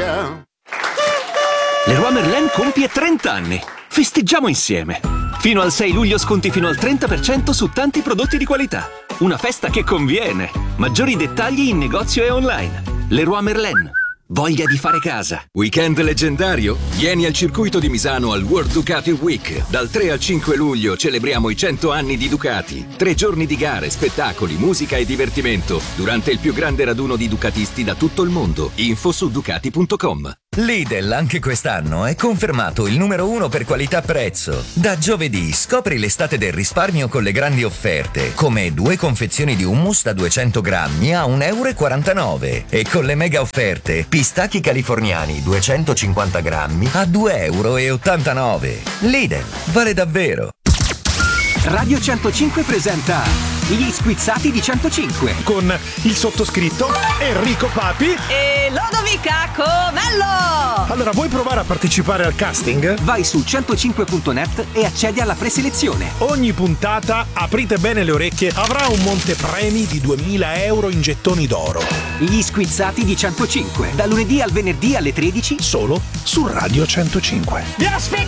Leroy Merlin compie 30 anni. Festeggiamo insieme. Fino al 6 luglio sconti fino al 30% su tanti prodotti di qualità. Una festa che conviene. Maggiori dettagli in negozio e online. Leroy Merlin. Voglia di fare casa. Weekend leggendario? Vieni al circuito di Misano al World Ducati Week. Dal 3 al 5 luglio celebriamo i 100 anni di Ducati. 3 giorni di gare, spettacoli, musica e divertimento durante il più grande raduno di ducatisti da tutto il mondo. Info su Ducati.com. Lidl anche quest'anno è confermato il numero 1 per qualità-prezzo. Da giovedì scopri l'estate del risparmio con le grandi offerte, come 2 confezioni di hummus da 200 grammi a 1,49 € e con le mega offerte pistacchi californiani 250 grammi a 2,89 €. Lidl, vale davvero! Radio 105 presenta Gli Squizzati di 105 con il sottoscritto Enrico Papi e Lodovica Comello. Allora, vuoi provare a partecipare al casting? Vai su 105.net e accedi alla preselezione. Ogni puntata, aprite bene le orecchie, avrà un montepremi di 2.000 euro in gettoni d'oro. Gli Squizzati di 105, da lunedì al venerdì alle 13, solo su Radio 105. Vi aspetto!